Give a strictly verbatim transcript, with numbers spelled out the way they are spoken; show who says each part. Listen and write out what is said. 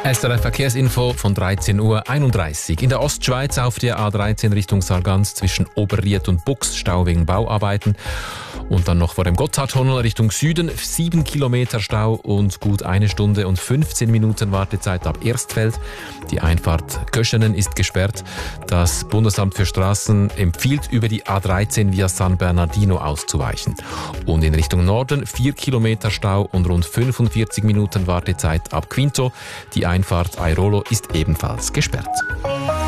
Speaker 1: S R F Verkehrsinfo von dreizehn Uhr einunddreißig. In der Ostschweiz auf der A dreizehn Richtung Sargans zwischen Oberriet und Bux Stau wegen Bauarbeiten. Und dann noch vor dem Gotthardtunnel Richtung Süden sieben Kilometer Stau und gut eine Stunde und fünfzehn Minuten Wartezeit ab Erstfeld. Die Einfahrt Göschenen ist gesperrt. Das Bundesamt für Straßen empfiehlt, über die A dreizehn via San Bernardino auszuweichen. Und in Richtung Norden vier Kilometer Stau und rund fünfundvierzig Minuten Wartezeit ab Quinto. Die Einfahrt Airolo ist ebenfalls gesperrt.